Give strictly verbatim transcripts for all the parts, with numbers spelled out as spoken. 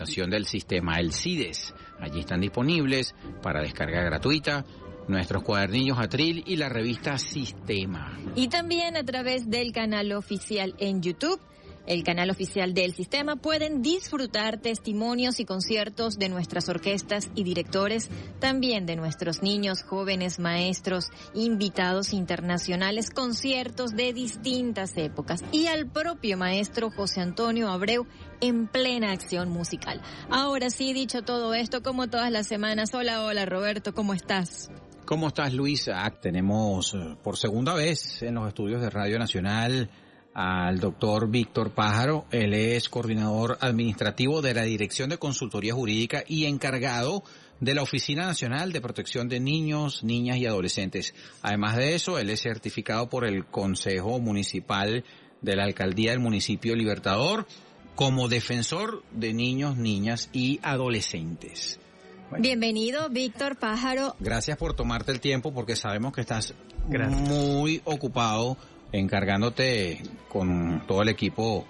orientación del sistema, el CIDES. Allí están disponibles para descarga gratuita nuestros cuadernillos Atril y la revista Sistema. Y también a través del canal oficial en YouTube, el canal oficial del Sistema, pueden disfrutar testimonios y conciertos de nuestras orquestas y directores, también de nuestros niños, jóvenes, maestros, invitados internacionales, conciertos de distintas épocas y al propio maestro José Antonio Abreu en plena acción musical. Ahora sí, dicho todo esto, como todas las semanas, hola, hola Roberto, ¿cómo estás? ¿Cómo estás, Luisa? Tenemos por segunda vez en los estudios de Radio Nacional al doctor Víctor Pájaro. Él es coordinador administrativo de la Dirección de Consultoría Jurídica y encargado de la Oficina Nacional de Protección de Niños, Niñas y Adolescentes. Además de eso, él es certificado por el Consejo Municipal de la Alcaldía del Municipio Libertador como defensor de niños, niñas y adolescentes. Bueno. Bienvenido, Víctor Pájaro. Gracias por tomarte el tiempo porque sabemos que estás Gracias. muy ocupado encargándote con todo el equipo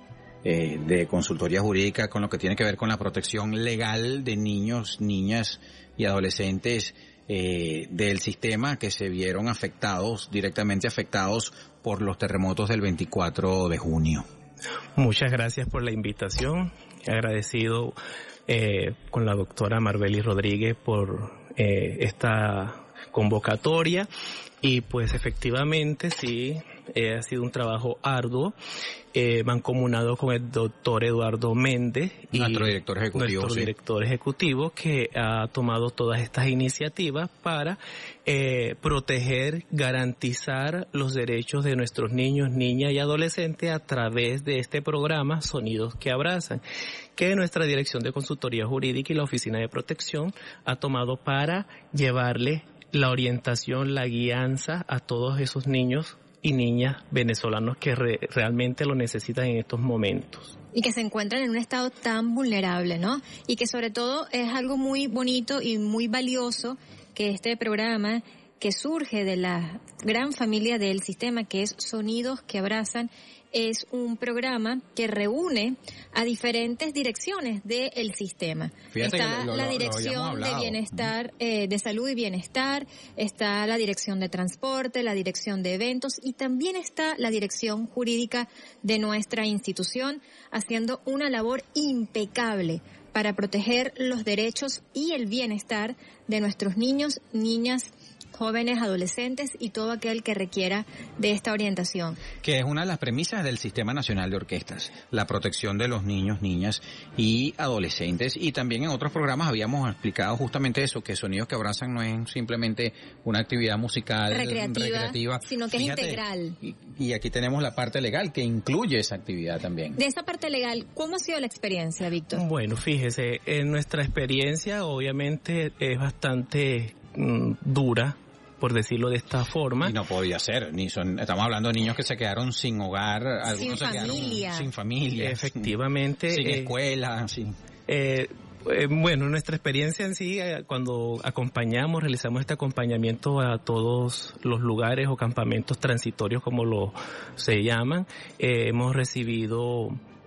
eh, de consultoría jurídica con lo que tiene que ver con la protección legal de niños, niñas y adolescentes eh, del sistema que se vieron afectados, directamente afectados por los terremotos del veinticuatro de junio. Muchas gracias por la invitación. Agradecido eh, con la doctora Marbeli Rodríguez por eh, esta convocatoria. Y pues efectivamente sí, eh, ha sido un trabajo arduo, eh, mancomunado con el doctor Eduardo Méndez, y nuestro director ejecutivo, nuestro sí. director ejecutivo que ha tomado todas estas iniciativas para eh, proteger, garantizar los derechos de nuestros niños, niñas y adolescentes a través de este programa Sonidos que Abrazan, que nuestra Dirección de Consultoría Jurídica y la Oficina de Protección ha tomado para llevarle la orientación, la guianza a todos esos niños y niñas venezolanos que re, realmente lo necesitan en estos momentos. Y que se encuentran en un estado tan vulnerable, ¿no? Y que sobre todo es algo muy bonito y muy valioso que este programa, que surge de la gran familia del sistema, que es Sonidos que Abrazan, es un programa que reúne a diferentes direcciones del sistema. Fíjate está que lo, lo, la lo, dirección lo de bienestar, eh, de salud y bienestar, está la dirección de transporte, la dirección de eventos y también está la dirección jurídica de nuestra institución haciendo una labor impecable para proteger los derechos y el bienestar de nuestros niños, niñas, jóvenes, adolescentes y todo aquel que requiera de esta orientación. Que es una de las premisas del Sistema Nacional de Orquestas, la protección de los niños, niñas y adolescentes. Y también en otros programas habíamos explicado justamente eso, que Sonidos que Abrazan no es simplemente una actividad musical recreativa, recreativa sino que Fíjate, es integral. Y, y aquí tenemos la parte legal que incluye esa actividad también. De esa parte legal, ¿cómo ha sido la experiencia, Víctor? Bueno, fíjese, en nuestra experiencia obviamente es bastante mm, dura, por decirlo de esta forma. Y no podía ser, ni son, estamos hablando de niños que se quedaron sin hogar, algunos sin se familia. quedaron sin familia, efectivamente, sin, sin eh, escuela, sin... Eh, eh, bueno, nuestra experiencia en sí, eh, cuando acompañamos, realizamos este acompañamiento a todos los lugares o campamentos transitorios, como lo se llaman, eh, hemos recibido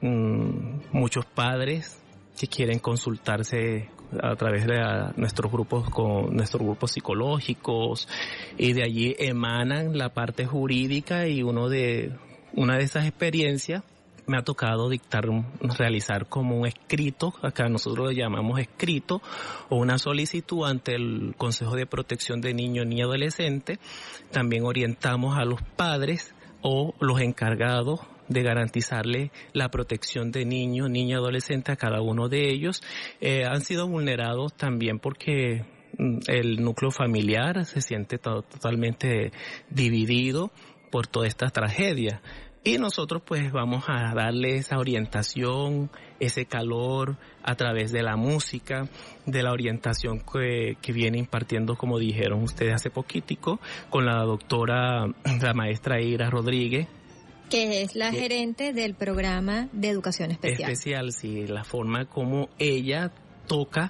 mmm, muchos padres que quieren consultarse a través de a, nuestros grupos con nuestros grupos psicológicos, y de allí emanan la parte jurídica, y uno de una de esas experiencias me ha tocado dictar, realizar como un escrito, acá nosotros lo llamamos escrito, o una solicitud ante el Consejo de Protección de Niños y Adolescentes. También orientamos a los padres o los encargados de garantizarle la protección de niños, niñas y adolescentes a cada uno de ellos. Eh, han sido vulnerados también porque el núcleo familiar se siente to- totalmente dividido por toda esta tragedia. Y nosotros pues vamos a darle esa orientación, ese calor a través de la música, de la orientación que, que viene impartiendo, como dijeron ustedes hace poquitico, con la doctora, la maestra Ira Rodríguez, que es la gerente del programa de educación especial. Especial, sí, la forma como ella toca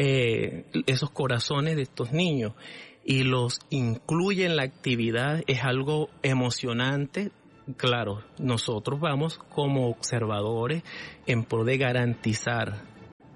eh, esos corazones de estos niños y los incluye en la actividad, es algo emocionante. Claro, nosotros vamos como observadores en pro de garantizar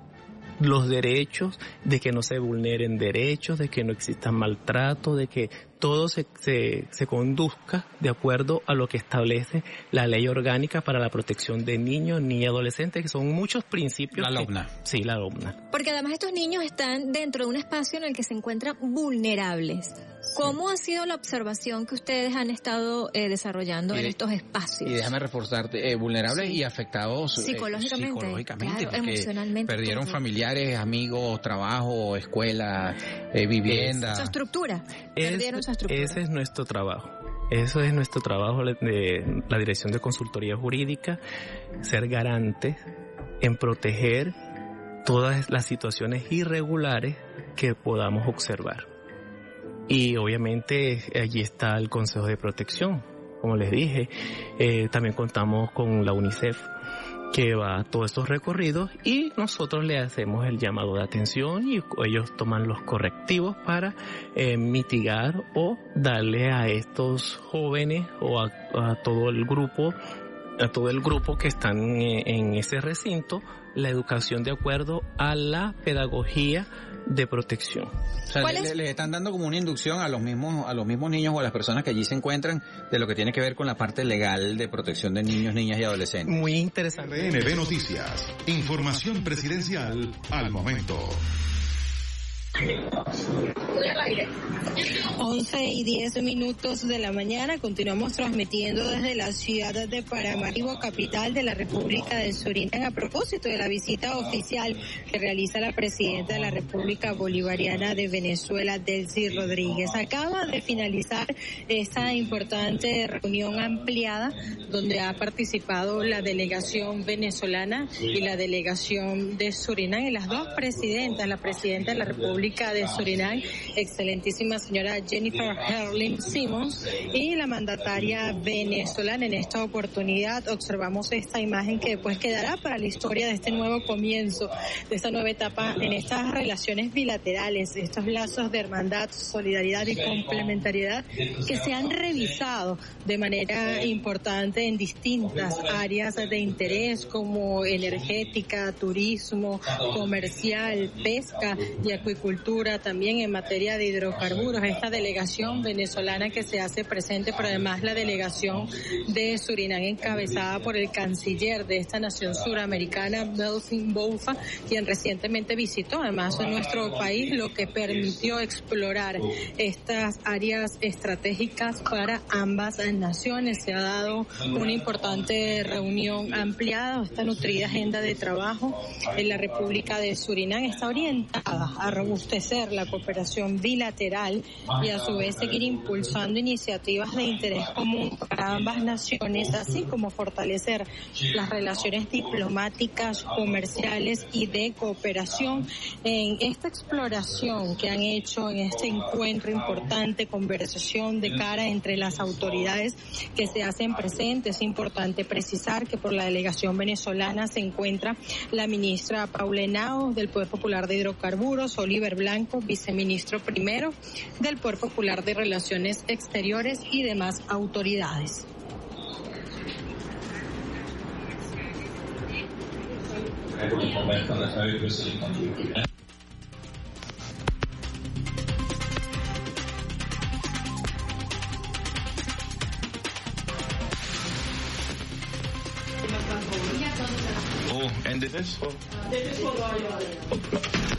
los derechos, de que no se vulneren derechos, de que no exista maltrato, de que todo se, se, se conduzca de acuerdo a lo que establece la ley orgánica para la protección de niños, niñas y adolescentes, que son muchos principios. La LOMNA. Que, sí, la LOMNA. Porque además estos niños están dentro de un espacio en el que se encuentran vulnerables. ¿Cómo ha sido la observación que ustedes han estado eh, desarrollando de, en estos espacios? Y déjame reforzarte, eh, vulnerables sí. y afectados psicológicamente, eh, psicológicamente claro, emocionalmente. Perdieron todo. familiares, amigos, trabajo, escuela, eh, vivienda. Su estructura. Es, perdieron su estructura. Ese es nuestro trabajo. Eso es nuestro trabajo de la Dirección de Consultoría Jurídica, ser garantes en proteger todas las situaciones irregulares que podamos observar. Y obviamente allí está el Consejo de Protección, como les dije. Eh, también contamos con la UNICEF, que va a todos estos recorridos, y nosotros le hacemos el llamado de atención y ellos toman los correctivos para eh, mitigar o darle a estos jóvenes o a, a todo el grupo, a todo el grupo que están en, en ese recinto, la educación de acuerdo a la pedagogía de protección. O sea, le, le están dando como una inducción a los mismos a los mismos niños o a las personas que allí se encuentran de lo que tiene que ver con la parte legal de protección de niños, niñas y adolescentes. Muy interesante. R N B Noticias, información presidencial al momento. once y diez minutos de la mañana, continuamos transmitiendo desde la ciudad de Paramaribo, capital de la República de Surinam, a propósito de la visita oficial que realiza la presidenta de la República Bolivariana de Venezuela, Delcy Rodríguez. Acaba de finalizar esta importante reunión ampliada donde ha participado la delegación venezolana y la delegación de Surinam, y las dos presidentas, la presidenta de la República de Surinam, excelentísima señora Jennifer Herlin Simmons, y la mandataria venezolana. En esta oportunidad observamos esta imagen que después quedará para la historia de este nuevo comienzo, de esta nueva etapa en estas relaciones bilaterales, estos lazos de hermandad, solidaridad y complementariedad que se han revisado de manera importante en distintas áreas de interés como energética, turismo, comercial, pesca y acuicultura, también en materia de hidrocarburos. Esta delegación venezolana que se hace presente, pero además la delegación de Surinam encabezada por el canciller de esta nación suramericana, Melvin Boufa, quien recientemente visitó además en nuestro país, lo que permitió explorar estas áreas estratégicas para ambas naciones. Se ha dado una importante reunión ampliada. Esta nutrida agenda de trabajo en la República de Surinam está orientada a robustecer la cooperación bilateral y a su vez seguir impulsando iniciativas de interés común para ambas naciones, así como fortalecer las relaciones diplomáticas, comerciales y de cooperación. En esta exploración que han hecho en este encuentro importante, conversación de cara entre las autoridades que se hacen presentes, es importante precisar que por la delegación venezolana se encuentra la ministra Paula Henao del Poder Popular de Hidrocarburos, Oliver Blanco, viceministro primero del Poder Popular de Relaciones Exteriores, y demás autoridades. Oh, ended this?